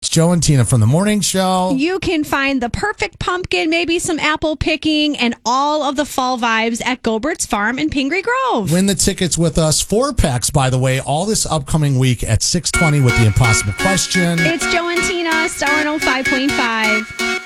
It's Joe and Tina from the morning show. You can find the perfect pumpkin, maybe some apple picking, and all of the fall vibes at Gobert's Farm in Pingree Grove. Win the tickets with us. 4-packs, by the way, all this upcoming week at 6:20 with the Impossible Question. It's Joe and Tina, Star 105.5.